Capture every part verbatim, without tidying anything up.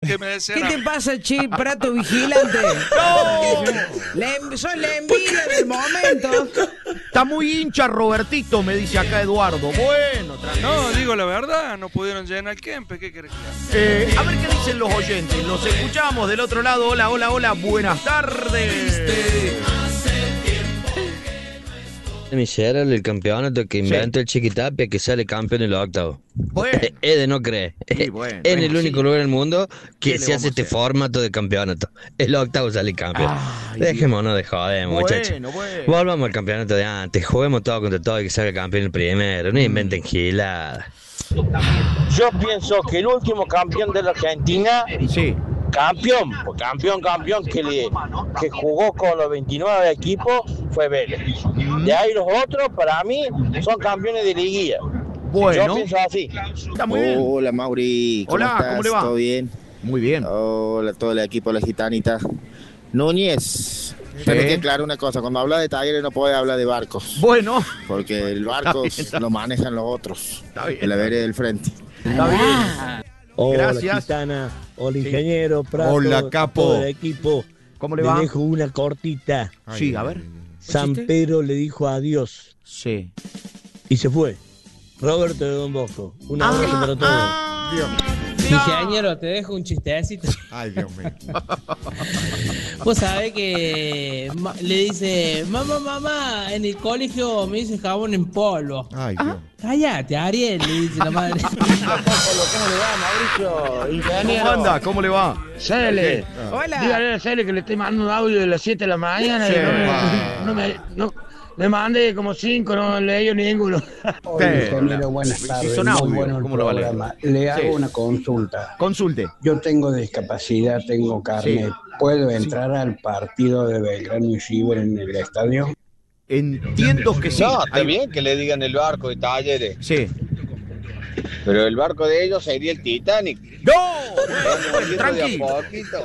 que me deseen. ¿Qué te pasa, che, Prato vigilante? ¡No! Le, soy la envidia del momento. Está muy hincha Robertito, me dice acá Eduardo. Bueno, tranquilo. No, digo la verdad, no pudieron llenar el Kempe, ¿qué querés que haga? Eh, a ver qué dicen los oyentes. Los escuchamos del otro lado. Hola, hola, hola. Buenas tardes. Miserable el campeonato que inventó Sí. el Chiquitapia, que sale campeón en los octavos. Bueno. Es de no creer. Sí, bueno, es bueno, el único sí. lugar en el mundo ¿Qué que le se vamos hace a este hacer? formato de campeonato. El octavo sale campeón. Ay, Dejémonos de joder, Bueno, muchachos. bueno. Volvamos al campeonato de antes. Juguemos todo contra todo y que salga campeón el primero. Mm. No inventen giladas. Yo pienso que el último campeón de la Argentina, Sí. campeón, pues campeón, campeón, que, le, que jugó con los veintinueve equipos, fue Vélez. De ahí los otros, para mí, son campeones de liguilla. Bueno. Yo pienso así. Está muy bien. Hola Mauri, ¿cómo Hola, estás? ¿cómo le va? ¿Todo bien? Muy bien. Hola, todo el equipo de la Gitanita. Núñez, tenés que aclarar una cosa, cuando habla de talleres no puede hablar de barcos, Bueno. porque el barco Está bien, está lo manejan los otros, Está bien. en la vereda del frente. Está bien. Hola, Gracias. Gitana. Hola, Sí. ingeniero, Prato. Hola, capo. Todo el equipo. ¿Cómo le va? dejo una cortita. Sí, a ver. San ¿Existe? Pedro le dijo adiós Sí. y se fue. Roberto de Don Bosco. Un abrazo para todos. Ah, Ingeniero, te dejo un chistecito. Ay, Dios mío. Vos sabés que ma- le dice, mamá, mamá, en el colegio me dice jabón en polvo. Ay, Dios. Cállate, Ariel, le dice la madre. ¿Cómo le va, Mauricio? Ingeniero. ¿Cómo anda? ¿Cómo le va? Cele. Hola. Dígale a Cele que le estoy mandando un audio de las siete de la mañana Sí. y no me, no me, no, le mandé como cinco, no leí ninguno. Pero, buenas si tardes. son Muy audio, bueno el ¿cómo lo va a leer? programa. Le hago Sí. una consulta. Consulte. Yo tengo discapacidad, tengo carnet. Sí. ¿Puedo entrar al partido de Belgrano y River en el estadio? Entiendo que sí. No, está Ahí- bien que le digan el barco de Talleres, Sí. pero el barco de ellos sería el Titanic. ¡No! Vamos Tranquilo. de a poquito.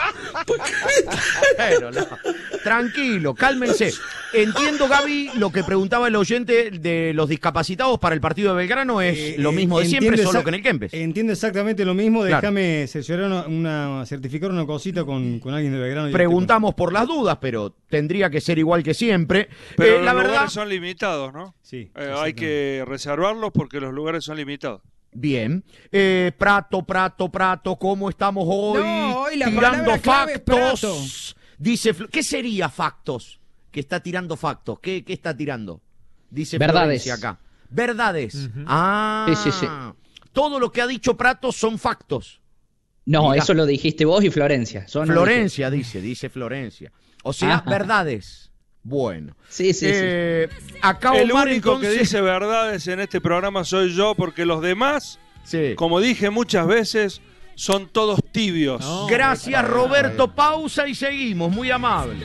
Pero no. Tranquilo, cálmense. Entiendo, Gaby, lo que preguntaba el oyente de los discapacitados para el partido de Belgrano es Eh, lo mismo de entiendo siempre, solo exact- que en el Kempes. Entiendo exactamente lo mismo. Claro. Déjame cerciorar una, una- certificar una cosita con, con alguien de Belgrano. Preguntamos por las dudas, pero tendría que ser igual que siempre. Pero Eh, los la lugares verdad, son limitados, ¿no? Sí. Eh, hay que reservarlos porque los lugares son limitados. bien. Eh, Prato, Prato, Prato, ¿cómo estamos hoy? No, hoy la tirando palabra clave es Prato. factos. Dice, Fl- ¿qué sería factos? Que está tirando factos. ¿Qué, qué está tirando? Dice Verdades. Florencia acá. Verdades. Ah. Sí, sí, sí. Todo lo que ha dicho Prato son factos. No, Mirá. eso lo dijiste vos y Florencia. Yo no Florencia dice, dice Florencia. O sea, Ajá. verdades. Bueno. dije. Sí, sí, Eh, acá El Omar, único entonces- que dice verdades en este programa soy yo, porque los demás, Sí. como dije muchas veces, son todos tibios. Gracias, Roberto. Pausa y seguimos. Muy amable.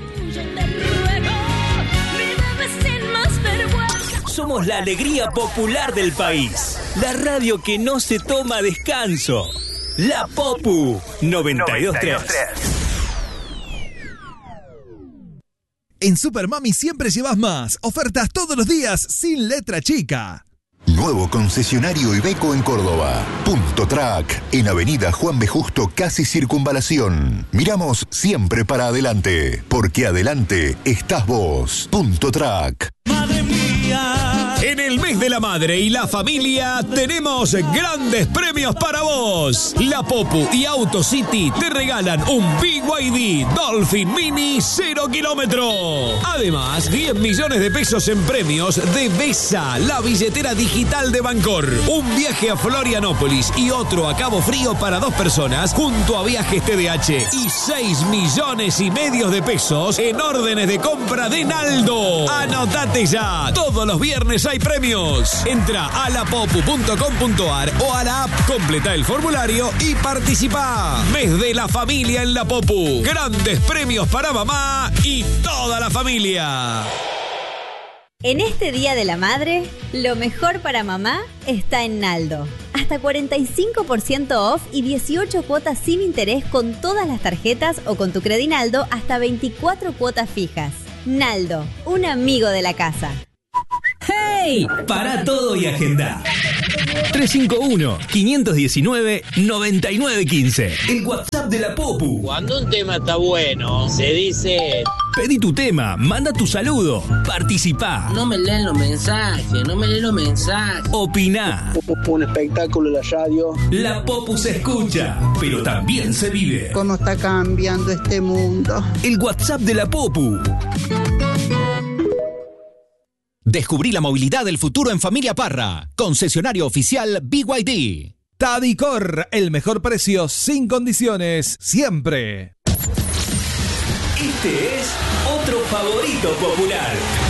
Somos la alegría popular del país. La radio que no se toma descanso. La Popu noventa y dos punto tres. En Supermami siempre llevas más. Ofertas todos los días sin letra chica. Nuevo concesionario Iveco en Córdoba. Punto Track, en Avenida Juan B. Justo, casi Circunvalación. Miramos siempre para adelante, porque adelante estás vos. Punto Track. Madre mía. En el mes de la madre y la familia tenemos grandes premios para vos. La Popu y Auto City te regalan un B Y D Dolphin Mini cero kilómetro. Además, diez millones de pesos en premios de Besa, la billetera digital de Bancor. Un viaje a Florianópolis y otro a Cabo Frío para dos personas junto a Viajes T D H. Y seis millones y medio de pesos en órdenes de compra de Naldo. Anotate ya. Todos los viernes hay premios. Entra a la popu punto com punto ar o a la app, completa el formulario y participa. Mes de la familia en la Popu. Grandes premios para mamá y toda la familia. En este Día de la Madre, lo mejor para mamá está en Naldo. Hasta cuarenta y cinco por ciento off y dieciocho cuotas sin interés con todas las tarjetas o con tu Credinaldo hasta veinticuatro cuotas fijas. Naldo, un amigo de la casa. ¡Hey! Para todo y agenda. tres cinco uno, cinco uno nueve, nueve nueve uno cinco. El WhatsApp de la Popu. Cuando un tema está bueno, se dice... Pedí tu tema, manda tu saludo, participá. No me leen los mensajes, no me leen los mensajes. Opiná. Un espectáculo en la radio. La Popu se escucha, pero también se vive. ¿Cómo está cambiando este mundo? El WhatsApp de la Popu. Descubrí la movilidad del futuro en Familia Parra. Concesionario oficial B Y D. Tadicor, el mejor precio sin condiciones, siempre. Este es otro favorito popular.